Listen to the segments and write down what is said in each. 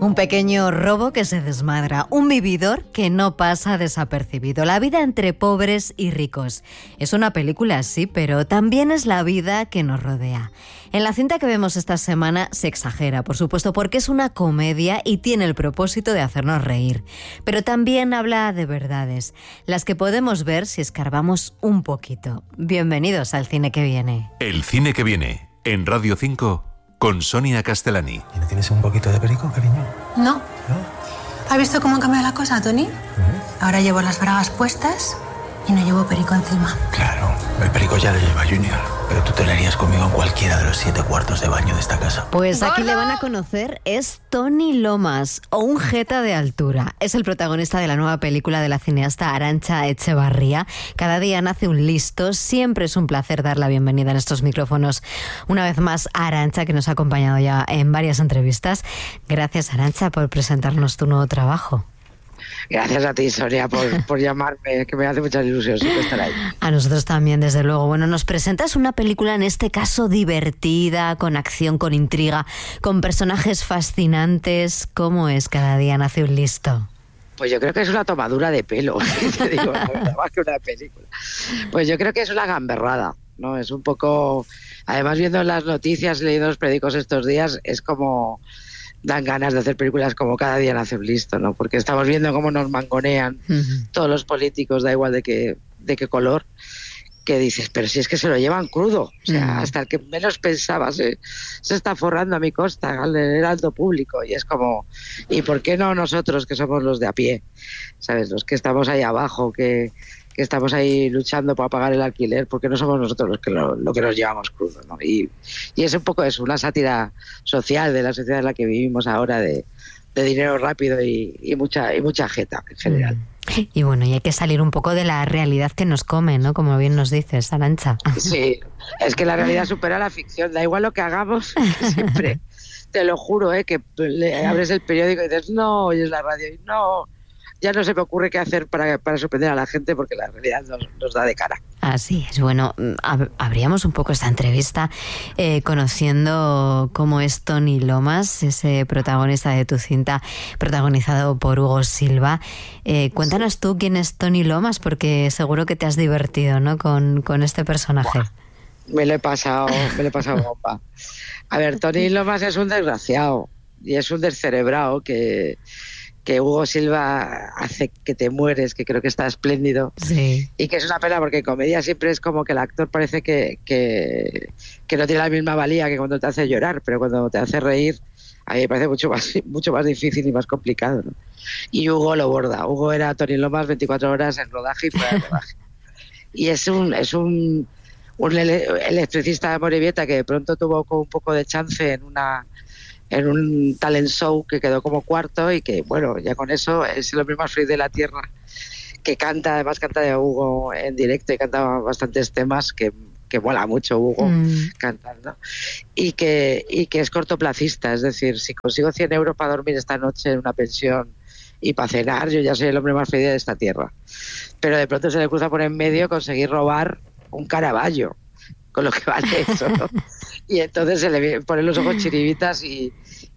Un pequeño robo que se desmadra, un vividor que no pasa desapercibido. La vida entre pobres y ricos. Es una película, sí, pero también es la vida que nos rodea. En la cinta que vemos esta semana se exagera, por supuesto, porque es una comedia y tiene el propósito de hacernos reír. Pero también habla de verdades, las que podemos ver si escarbamos un poquito. Bienvenidos al Cine que Viene. El Cine que Viene, en Radio 5, con Sonia Castellani. ¿Y no tienes un poquito de perico, cariño? No. ¿No? ¿Has visto cómo ha cambiado la cosa, Tony? Ahora llevo las bragas puestas y no llevo perico encima. Claro, el perico ya lo lleva Junior. Pero tú te lo harías conmigo en cualquiera de los 7 cuartos de baño de esta casa. Pues aquí le van a conocer, es Tony Lomas, o un jeta de altura. Es el protagonista de la nueva película de la cineasta Arantxa Echevarría. Cada día nace un listo, siempre es un placer dar la bienvenida en estos micrófonos. Una vez más a Arantxa, que nos ha acompañado ya en varias entrevistas. Gracias, Arantxa, por presentarnos tu nuevo trabajo. Gracias a ti, Sonia, por llamarme, que me hace mucha ilusión siempre estar ahí. A nosotros también, desde luego. Bueno, nos presentas una película, en este caso, divertida, con acción, con intriga, con personajes fascinantes. ¿Cómo es Cada día nace un listo? Pues yo creo que es una tomadura de pelo, te digo, la verdad, más que una película. Pues yo creo que es una gamberrada, ¿no? Es un poco... Además, viendo las noticias, leyendo los periódicos estos días, es como... Dan ganas de hacer películas como Cada día nace un listo, ¿no? Porque estamos viendo cómo nos mangonean todos los políticos, da igual de qué color, que dices, pero si es que se lo llevan crudo. O sea, hasta el que menos pensaba se está forrando a mi costa, al heraldo público. Y es como, ¿y por qué no nosotros, que somos los de a pie? ¿Sabes? Los que estamos ahí abajo, que estamos ahí luchando para pagar el alquiler, porque no somos nosotros los que lo que nos llevamos crudo, ¿no? Y es un poco eso, una sátira social de la sociedad en la que vivimos ahora, de dinero rápido y mucha jeta en general. Y bueno, y hay que salir un poco de la realidad que nos come, ¿no? Como bien nos dices, Arantxa. Sí, es que la realidad supera la ficción, da igual lo que hagamos, siempre, te lo juro, que le abres el periódico y dices, no, oyes la radio y no... Ya no se me ocurre qué hacer para sorprender a la gente, porque la realidad nos da de cara. Así es. Bueno, abríamos un poco esta entrevista conociendo cómo es Tony Lomas, ese protagonista de tu cinta, protagonizado por Hugo Silva. Cuéntanos tú quién es Tony Lomas, porque seguro que te has divertido, ¿no? con este personaje. Me lo he pasado bomba. A ver, Tony Lomas es un desgraciado y es un descerebrado que Hugo Silva hace que te mueres, que creo que está espléndido. Sí. Y que es una pena, porque en comedia siempre es como que el actor parece que no tiene la misma valía que cuando te hace llorar, pero cuando te hace reír a mí me parece mucho más difícil y más complicado, ¿no? Y Hugo lo borda. Hugo era Tony Lomas 24 horas en rodaje y fuera de rodaje. Y es un electricista de Amorebieta que de pronto tuvo un poco de chance en un talent show que quedó como cuarto, y que, bueno, ya con eso es el hombre más feliz de la tierra, que además canta de Hugo en directo y canta bastantes temas que mola mucho Hugo cantando, y que es cortoplacista, es decir, si consigo 100 euros para dormir esta noche en una pensión y para cenar, yo ya soy el hombre más feliz de esta tierra. Pero de pronto se le cruza por en medio conseguir robar un Caravaggio, con lo que vale eso, ¿no? Y entonces se le ponen los ojos chiribitas y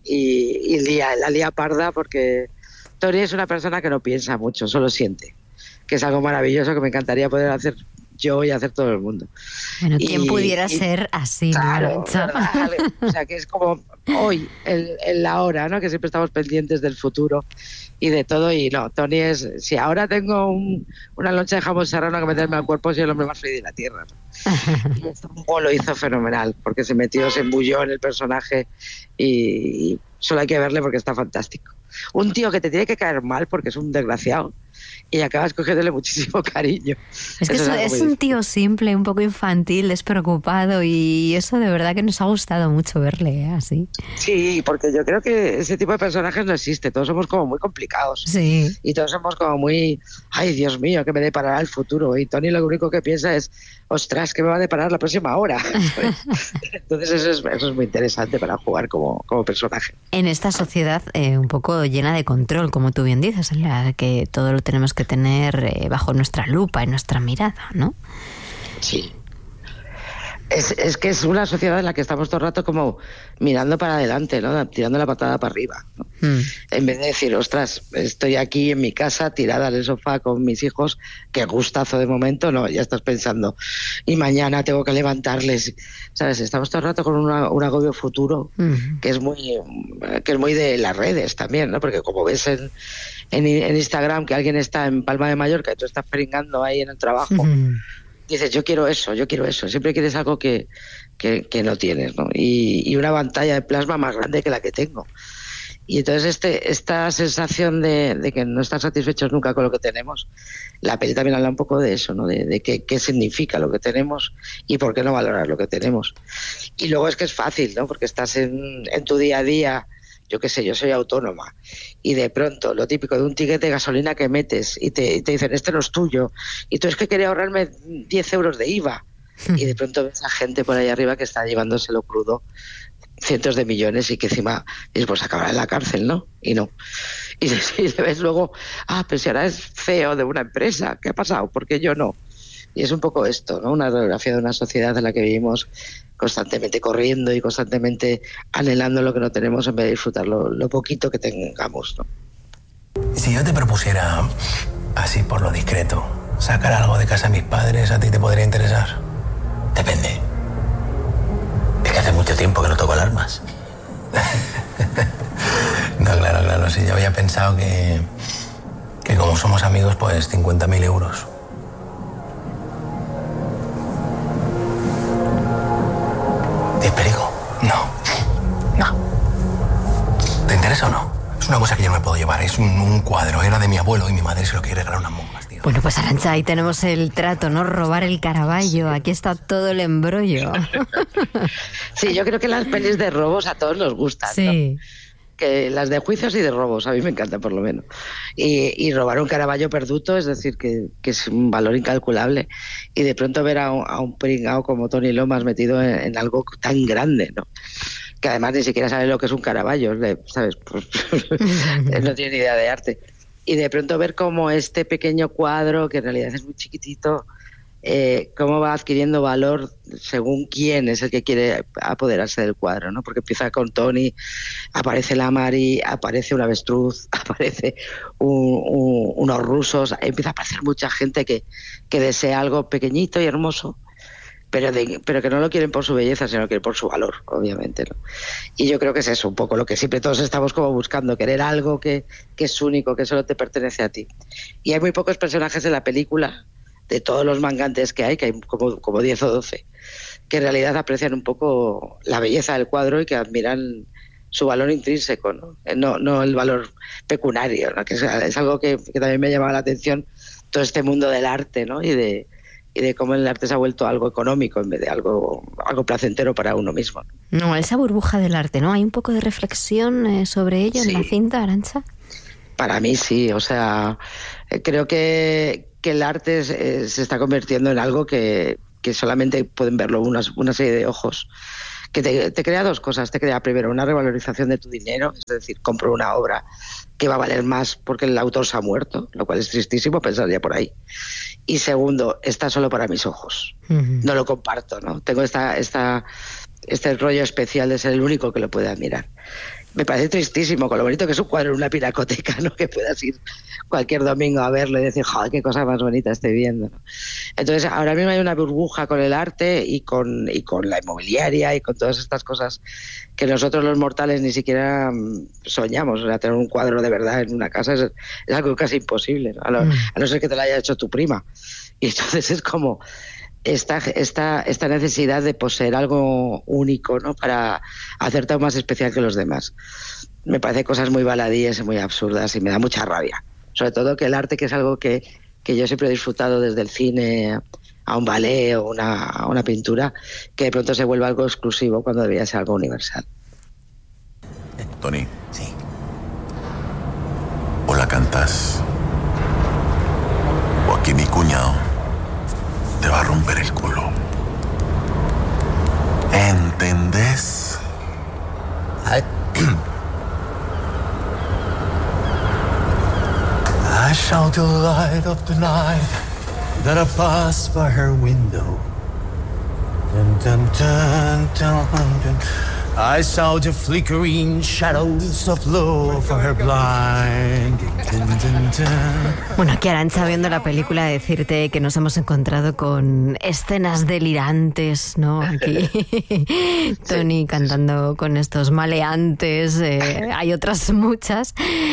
la lía parda, porque Tony es una persona que no piensa mucho, solo siente, que es algo maravilloso que me encantaría poder hacer yo y hacer todo el mundo. Bueno, ¿quién pudiera ser así? Claro, o sea, que es como hoy, en la hora, ¿no? Que siempre estamos pendientes del futuro y de todo, y no, Tony es, si ahora tengo una loncha de jamón serrano que meterme al cuerpo, soy el hombre más feliz de la tierra, ¿no? Y esto lo hizo fenomenal, porque se embulló en el personaje, y solo hay que verle porque está fantástico. Un tío que te tiene que caer mal porque es un desgraciado, y acabas cogiéndole muchísimo cariño. Es que es un tío simple, un poco infantil, despreocupado, y eso de verdad que nos ha gustado mucho verle, así. Sí, porque yo creo que ese tipo de personajes no existe, todos somos como muy complicados. Sí. Y todos somos como muy, ay, Dios mío, ¿qué me deparará el futuro? Y Tony lo único que piensa es, ostras, ¿qué me va a deparar la próxima hora? Entonces eso es muy interesante para jugar como personaje. En esta sociedad un poco llena de control, como tú bien dices, en la que todo lo tenemos que tener bajo nuestra lupa y nuestra mirada, ¿no? Sí. Es que es una sociedad en la que estamos todo el rato como mirando para adelante, ¿no? Tirando la patada para arriba, ¿no? En vez de decir, ostras, estoy aquí en mi casa tirada en el sofá con mis hijos, qué gustazo de momento, no, ya estás pensando, y mañana tengo que levantarles, ¿sabes? Estamos todo el rato con un agobio futuro que es muy de las redes también, ¿no? Porque como ves en Instagram que alguien está en Palma de Mallorca y tú estás peringando ahí en el trabajo, dices, yo quiero eso, siempre quieres algo que no tienes, ¿no? Y una pantalla de plasma más grande que la que tengo. Y entonces esta sensación de que no están satisfechos nunca con lo que tenemos, la peli también habla un poco de eso, ¿no? De qué significa lo que tenemos y por qué no valorar lo que tenemos. Y luego es que es fácil, ¿no? Porque estás en tu día a día, yo qué sé, yo soy autónoma, y de pronto lo típico de un ticket de gasolina que metes y te dicen, este no es tuyo, y tú es que quería ahorrarme 10 euros de IVA, y de pronto ves a gente por ahí arriba que está llevándoselo crudo, cientos de millones, y que encima dices, pues acabará en la cárcel, ¿no? Y no. Y le ves luego, pero si ahora es CEO de una empresa, ¿qué ha pasado? ¿Por qué yo no? Y es un poco esto, ¿no? Una radiografía de una sociedad en la que vivimos constantemente corriendo y constantemente anhelando lo que no tenemos en vez de disfrutar lo poquito que tengamos, ¿no? Si yo te propusiera, así por lo discreto, sacar algo de casa a mis padres, ¿a ti te podría interesar? Depende. Es que hace mucho tiempo que no toco alarmas. No, claro, sí. Yo había pensado que como somos amigos, pues 50.000 euros. ¿Es perico? No. ¿Te interesa o no? Es una cosa que yo no me puedo llevar. Es un cuadro. Era de mi abuelo y mi madre se lo quiere regalar a unas monjas, tío. Bueno, pues Arantxa, ahí tenemos el trato, ¿no? Robar el Caravaggio. Aquí está todo el embrollo. Sí, yo creo que las pelis de robos a todos nos gustan, sí, ¿no? Que las de juicios y de robos, a mí me encantan por lo menos. Y robar un Caravaggio perduto, es decir, que es un valor incalculable. Y de pronto ver a un pringao como Tony Lomas metido en algo tan grande, ¿no? Que además ni siquiera sabe lo que es un Caravaggio, ¿sabes? Pues, no tiene ni idea de arte. Y de pronto ver cómo este pequeño cuadro, que en realidad es muy chiquitito, cómo va adquiriendo valor según quién es el que quiere apoderarse del cuadro, ¿no? Porque empieza con Tony, aparece la Mari, aparece un avestruz, aparece unos rusos, empieza a aparecer mucha gente que desea algo pequeñito y hermoso, pero que no lo quieren por su belleza, sino que por su valor, obviamente, ¿no? Y yo creo que es eso un poco lo que siempre todos estamos como buscando, querer algo que es único, que solo te pertenece a ti. Y hay muy pocos personajes en la película, de todos los mangantes que hay como 10 o 12, que en realidad aprecian un poco la belleza del cuadro y que admiran su valor intrínseco, ¿no? No el valor pecuniario, ¿no? Que es algo que también me ha llamado la atención, todo este mundo del arte, ¿no? Y de cómo el arte se ha vuelto algo económico en vez de algo placentero para uno mismo. No, esa burbuja del arte, ¿no? ¿Hay un poco de reflexión sobre ello en la cinta, Arantxa? Para mí sí, o sea, creo que el arte se está convirtiendo en algo que solamente pueden verlo una serie de ojos, que te crea dos cosas. Te crea primero una revalorización de tu dinero, es decir, compro una obra que va a valer más porque el autor se ha muerto, lo cual es tristísimo pensar ya por ahí. Y segundo, está solo para mis ojos. No lo comparto, ¿no? Tengo este rollo especial de ser el único que lo puede admirar. Me parece tristísimo, con lo bonito que es un cuadro en una pinacoteca, ¿no? Que puedas ir cualquier domingo a verlo y decir, joder, qué cosa más bonita estoy viendo, ¿no? Entonces, ahora mismo hay una burbuja con el arte y con la inmobiliaria y con todas estas cosas que nosotros los mortales ni siquiera soñamos. O sea, tener un cuadro de verdad en una casa es algo casi imposible, ¿no? A no ser que te lo haya hecho tu prima. Y entonces es como esta necesidad de poseer algo único, ¿no? Para hacerte aún más especial que los demás. Me parece cosas muy baladíes y muy absurdas y me da mucha rabia. Sobre todo que el arte, que es algo que yo siempre he disfrutado desde el cine a un ballet o una pintura, que de pronto se vuelva algo exclusivo cuando debería ser algo universal. Tony. Sí. O la cantas, o aquí mi cuñado te va a romper el culo. ¿Entendés? I shall the light of the night that I pass by her window. Dun, dun, dun, dun, dun. I saw the flickering shadows of love for her blind. Dun, dun, dun. Bueno, aquí Arantxa, viendo la película, decirte que nos hemos encontrado con escenas delirantes, ¿no? Aquí Tony cantando con estos maleantes, hay otras muchas.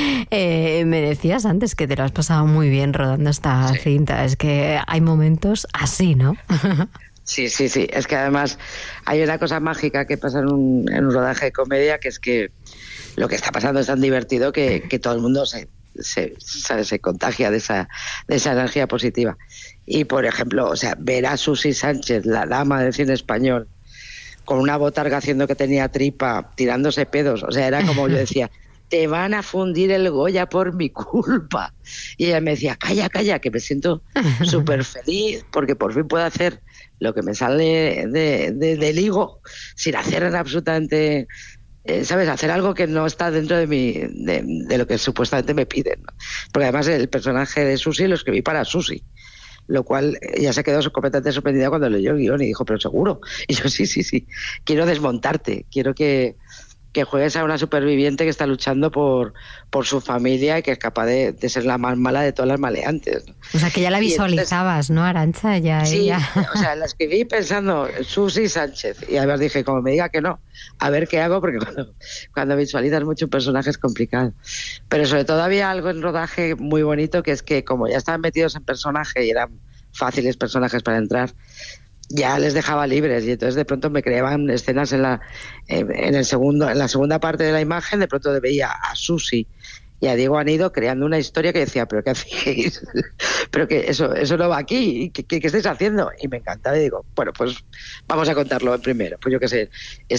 Me decías antes que te lo has pasado muy bien rodando esta cinta, es que hay momentos así, ¿no? Sí, es que además hay una cosa mágica que pasa en un rodaje de comedia, que es que lo que está pasando es tan divertido que todo el mundo se contagia de esa energía positiva. Y por ejemplo, o sea, ver a Susi Sánchez, la dama del cine español, con una botarga haciendo que tenía tripa, tirándose pedos, o sea, era como yo decía, te van a fundir el Goya por mi culpa. Y ella me decía, calla, que me siento súper feliz porque por fin puedo hacer lo que me sale del higo sin hacer absolutamente, ¿sabes? Hacer algo que no está dentro de lo que supuestamente me piden, ¿no? Porque además el personaje de Susi lo escribí para Susi, lo cual ella se quedó completamente sorprendida cuando leyó el guión y dijo, pero seguro. Y yo, sí, quiero desmontarte, quiero que juegues a una superviviente que está luchando por su familia y que es capaz de ser la más mala de todas las maleantes, ¿no? O sea, que ya la visualizabas, ¿no, Arantxa? Sí, ella. O sea, la escribí pensando Susi Sánchez y además dije, como me diga que no, a ver qué hago, porque cuando visualizas mucho un personaje es complicado. Pero sobre todo había algo en rodaje muy bonito, que es que como ya estaban metidos en personaje y eran fáciles personajes para entrar, ya les dejaba libres y entonces de pronto me creaban escenas en la segunda parte de la imagen. De pronto veía a Susi y a Diego Anido creando una historia que decía, pero ¿qué hacéis? Pero que eso no va aquí, ¿qué estáis haciendo? Y me encantaba y digo, bueno, pues vamos a contarlo primero. Pues yo qué sé,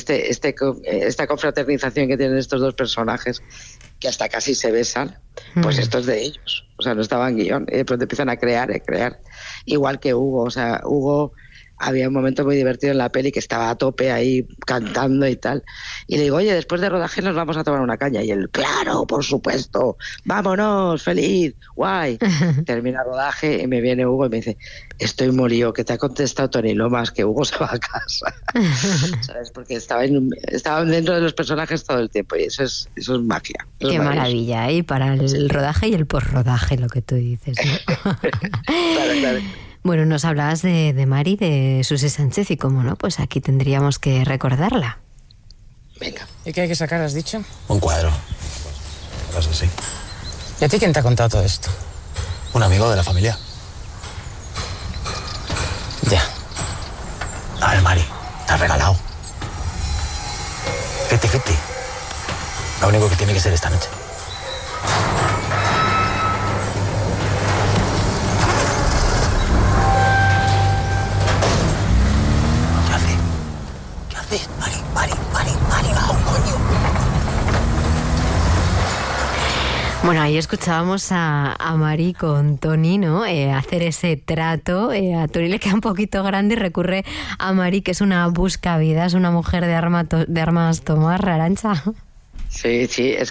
esta confraternización que tienen estos dos personajes que hasta casi se besan, pues esto es de ellos, o sea, no estaba en guión, y de pronto empiezan a crear, igual que Hugo, o sea, Hugo había un momento muy divertido en la peli que estaba a tope ahí cantando y tal. Y le digo, oye, después de rodaje nos vamos a tomar una caña. Y él, claro, por supuesto, vámonos, feliz, guay. Termina el rodaje y me viene Hugo y me dice, estoy molido, que te ha contestado Tony Lomas, que Hugo se va a casa. ¿Sabes? Porque estaban dentro de los personajes todo el tiempo y eso es magia. Qué maravilla, ¿eh? Para el rodaje y el posrodaje, lo que tú dices, ¿no? Claro. Bueno, nos hablabas de Mari, de Susi Sánchez, y cómo no, pues aquí tendríamos que recordarla. Venga. ¿Y qué hay que sacar, has dicho? Un cuadro. Cosas así. ¿Y a ti quién te ha contado todo esto? Un amigo de la familia. Ya. A ver, Mari, te has regalado. 50-50. Lo único que tiene que ser esta noche. Mari, vamos, coño. Bueno, ahí escuchábamos a Mari con Tony, ¿no? Hacer ese trato. A Tony le queda un poquito grande y recurre a Mari, que es una buscavidas, una mujer de armas tomar, Arantxa. Sí, es